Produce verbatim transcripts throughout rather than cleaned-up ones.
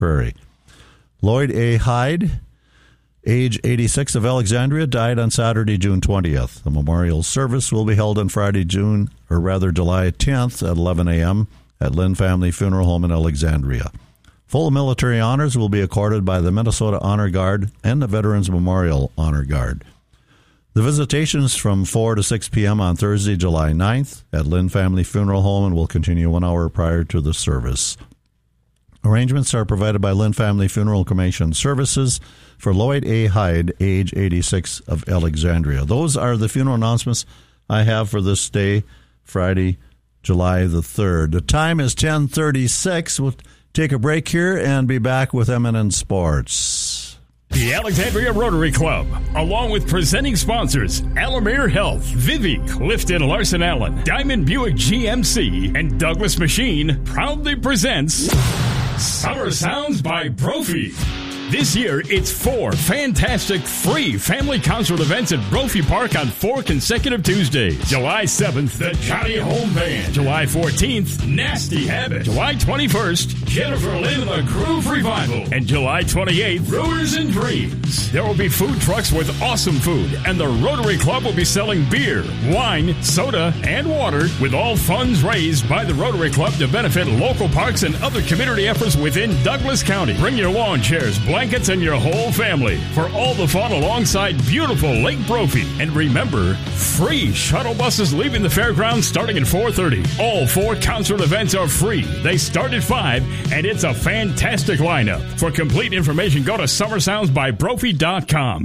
Prairie. Lloyd A. Hyde, age eighty-six, of Alexandria, died on Saturday, June twentieth. The memorial service will be held on Friday, June, or rather July tenth at eleven a.m. at Lynn Family Funeral Home in Alexandria. Full military honors will be accorded by the Minnesota Honor Guard and the Veterans Memorial Honor Guard. The visitations from four to six p.m. on Thursday, July ninth at Lynn Family Funeral Home and will continue one hour prior to the service. Arrangements are provided by Lynn Family Funeral Cremation Services for Lloyd A. Hyde, age eighty-six, of Alexandria. Those are the funeral announcements I have for this day, Friday, July the third. The time is ten thirty-six. We'll take a break here and be back with M N N Sports. The Alexandria Rotary Club, along with presenting sponsors Alamere Health, Vivi, Clifton Larson Allen, Diamond Buick G M C, and Douglas Machine, proudly presents Summer Sounds by Brophy. This year, it's four fantastic free family concert events at Brophy Park on four consecutive Tuesdays. July seventh, the Johnny Home Band. July fourteenth, Nasty Habit. July twenty-first, Jennifer Lynn and the Groove Revival. And July twenty-eighth, Brewers and Dreams. There will be food trucks with awesome food, and the Rotary Club will be selling beer, wine, soda, and water, with all funds raised by the Rotary Club to benefit local parks and other community efforts within Douglas County. Bring your lawn chairs, blankets, and your whole family for all the fun alongside beautiful Lake Brophy. And remember, free shuttle buses leaving the fairgrounds starting at four thirty. All four concert events are free. They start at five, and it's a fantastic lineup. For complete information, go to summer sounds by brophy dot com.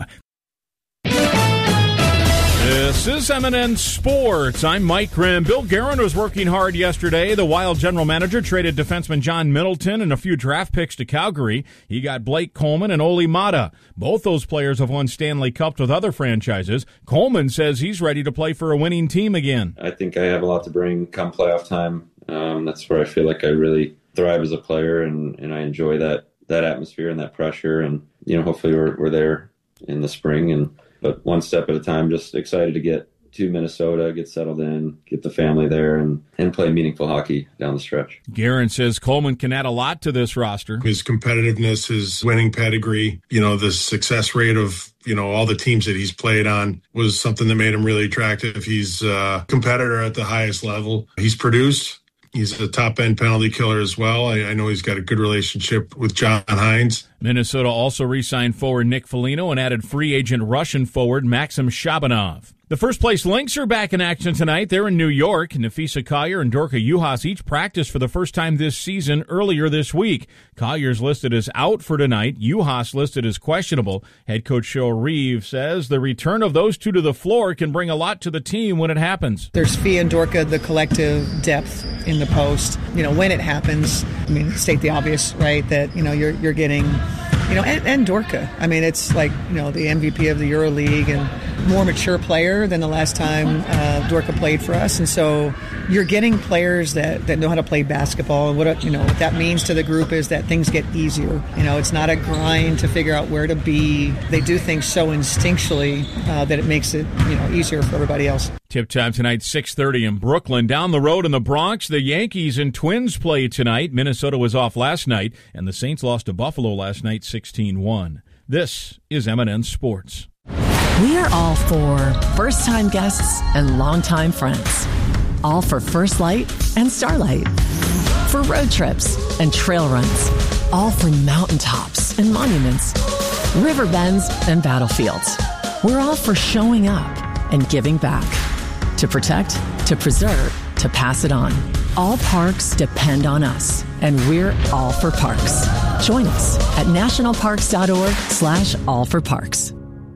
This is M N N Sports. I'm Mike Grimm. Bill Guerin was working hard yesterday. The Wild general manager traded defenseman John Middleton and a few draft picks to Calgary. He got Blake Coleman and Ole Mata. Both those players have won Stanley Cups with other franchises. Coleman says he's ready to play for a winning team again. I think I have a lot to bring come playoff time. Um, that's where I feel like I really thrive as a player, and, and I enjoy that that atmosphere and that pressure. And, you know, hopefully we're, we're there in the spring. And But one step at a time, just excited to get to Minnesota, get settled in, get the family there, and, and play meaningful hockey down the stretch. Guerin says Coleman can add a lot to this roster. His competitiveness, his winning pedigree, you know, the success rate of, you know, all the teams that he's played on was something that made him really attractive. He's a competitor at the highest level. He's produced. He's a top-end penalty killer as well. I, I know he's got a good relationship with John Hines. Minnesota also re-signed forward Nick Foligno and added free agent Russian forward Maxim Shabanov. The first-place Lynx are back in action tonight. They're in New York. Nafisa Collier and Dorka Juhas each practiced for the first time this season earlier this week. Collier's listed as out for tonight. Juhas listed as questionable. Head coach Cheryl Reeve says the return of those two to the floor can bring a lot to the team when it happens. There's Fee and Dorka, the collective depth in the post. You know, when it happens, I mean, state the obvious, right, that, you know, you're you're getting, you know, and, and Dorka. I mean, it's like, you know, the M V P of the EuroLeague and more mature player than the last time uh, Dorka played for us. And so you're getting players that, that know how to play basketball. And what, you know, what that means to the group is that things get easier. You know, it's not a grind to figure out where to be. They do things so instinctually uh, that it makes it, you know, easier for everybody else. Tip time tonight, six thirty in Brooklyn. Down the road in the Bronx, the Yankees and Twins play tonight. Minnesota was off last night, and the Saints lost to Buffalo last night sixteen one. This is M N N Sports. We are all for first-time guests and longtime friends. All for First Light and Starlight. For road trips and trail runs. All for mountaintops and monuments. River bends and battlefields. We're all for showing up and giving back. To protect, to preserve, to pass it on. All parks depend on us, and we're all for parks. Join us at nationalparks.org slash all for parks.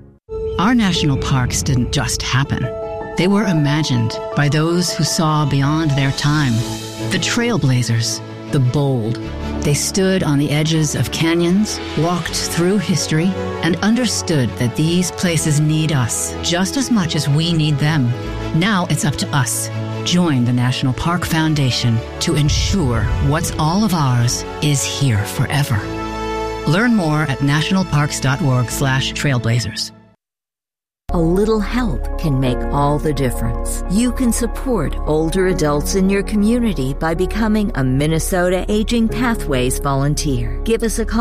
Our national parks didn't just happen. They were imagined by those who saw beyond their time. The trailblazers, the bold. They stood on the edges of canyons, walked through history, and understood that these places need us just as much as we need them. Now it's up to us. Join the National Park Foundation to ensure what's all of ours is here forever. Learn more at nationalparks.org slash trailblazers. A little help can make all the difference. You can support older adults in your community by becoming a Minnesota Aging Pathways volunteer. Give us a call